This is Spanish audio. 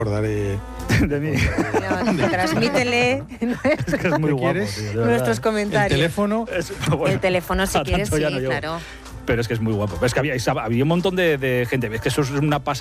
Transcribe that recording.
Acordaré de mí. Transmítele Es que es muy guapo, quieres? tío, de verdad. nuestros el comentarios. teléfono. Bueno, El teléfono, si a quieres, tanto ya sí, no llego. claro. Pero es que es muy guapo. Pero es que había un montón de gente. Es que eso es una pasada.